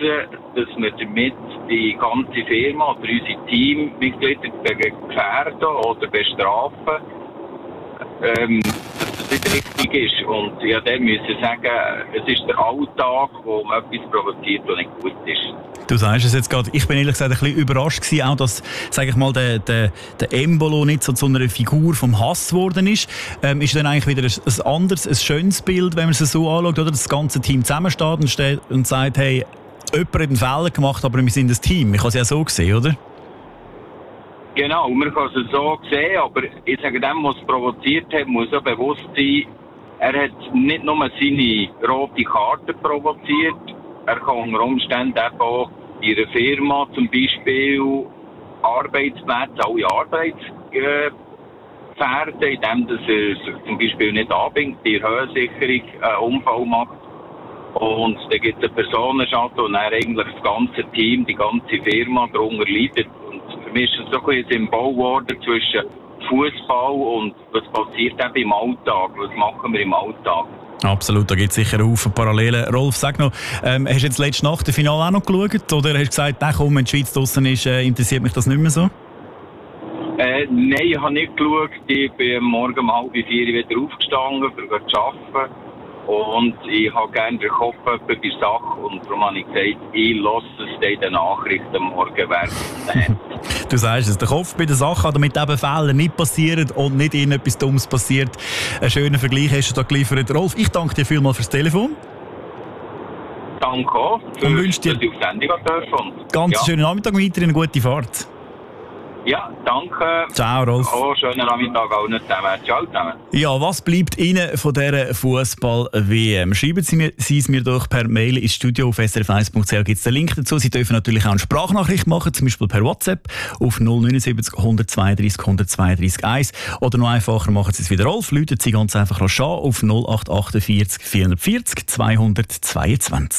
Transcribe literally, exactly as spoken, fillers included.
wissen, dass wir damit die ganze Firma oder unsere Teammitglieder gefährden oder bestrafen, ähm, dass das nicht richtig ist. Und ja, dann müssen wir sagen, es ist der Alltag, wo man etwas provoziert, was nicht gut ist. Du sagst es jetzt gerade, ich bin ehrlich gesagt ein bisschen überrascht gewesen, auch dass, sage ich mal, der, der, der Embolo nicht so zu einer Figur vom Hass geworden ist. Ähm, ist dann eigentlich wieder ein, ein anderes, ein schönes Bild, wenn man es so anschaut, oder? Das ganze Team zusammensteht und, steht und sagt, hey, jemand hat einen Fehler gemacht, aber wir sind ein Team. Ich kann es ja so sehen, oder? Genau, man kann es so sehen, aber ich sage dem, was es provoziert hat, muss auch bewusst sein, er hat nicht nur seine rote Karte provoziert, er kann unter Umständen eben auch in einer Firma zum Beispiel Arbeitsplätze, alle Arbeitsgefährden, indem dass er sich zum Beispiel nicht anbindet, die Höhensicherung einen Unfall macht. Und dann gibt es einen Personenschaden und dann eigentlich das ganze Team, die ganze Firma darunter leidet. Und für mich ist es so ein Symbol geworden zwischen Fußball und was passiert eben im Alltag, was machen wir im Alltag. Absolut, da gibt es sicher einen Haufen Parallelen. Rolf, sag noch, ähm, hast du jetzt letzte Nacht das Finale auch noch geschaut? Oder hast du gesagt, nein, komm, wenn die Schweiz draussen ist, äh, interessiert mich das nicht mehr so? Äh, nein, ich habe nicht geschaut. Ich bin morgen um halb vier wieder aufgestanden, um zu arbeiten. Und ich habe gerne den Kopf bei der Sache. Und darum habe ich gesagt, ich lasse es in den Nachrichten morgen werden. Du sagst es, der Kopf bei der Sache, damit eben Fehler nicht passieren und nicht irgendetwas Dummes passiert. Einen schönen Vergleich hast du da geliefert. Rolf, ich danke dir vielmals fürs Telefon. Danke auch, für, und wünsche dir dass ich auf Sendung dürfen. Ganz ja. schönen Nachmittag und weiterhin eine gute Fahrt. Ja, danke. Ciao, Rolf. Oh, schönen Nachmittag allen zusammen. Ciao zusammen. Ja, was bleibt Ihnen von dieser Fußball-W M? Schreiben Sie, mir, Sie es mir doch per Mail ins Studio auf s r f eins punkt c h. Gibt es den Link dazu. Sie dürfen natürlich auch eine Sprachnachricht machen, zum Beispiel per WhatsApp auf null neun sieben null eins zwei drei null eins zwei drei eins. Oder noch einfacher, machen Sie es wieder Rolf. Läuten Sie ganz einfach an auf null acht vier acht vier vier vier zweihundertzweiundzwanzig.